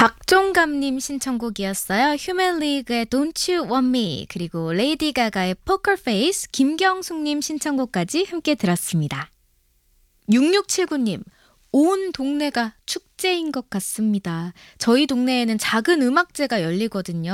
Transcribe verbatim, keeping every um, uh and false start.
박종감님 신청곡이었어요. 휴먼리그의 Don't You Want Me 그리고 레이디 가가의 Poker Face, 김경숙님 신청곡까지 함께 들었습니다. 육육칠구님 온 동네가 축제인 것 같습니다. 저희 동네에는 작은 음악제가 열리거든요.